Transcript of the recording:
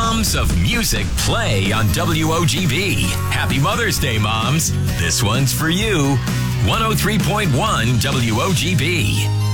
Moms of Music play on WOGB. Happy Mother's Day, moms. This one's for you. 103.1 WOGB.